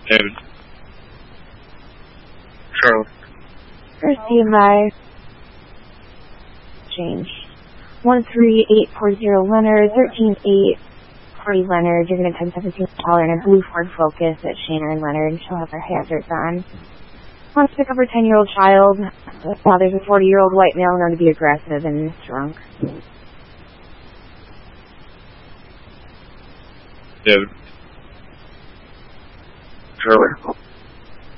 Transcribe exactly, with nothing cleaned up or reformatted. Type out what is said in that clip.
David. Charlotte. First D M I. Change. one three eight four zero Leonard, thirteen eight forty Leonard. You're going to ten seventeen caller in a blue Ford Focus at Shana and Leonard. She'll have her hazards on. Wants to pick up her ten-year-old child. The father's a forty-year-old white male known to be aggressive and drunk. David. Charlotte.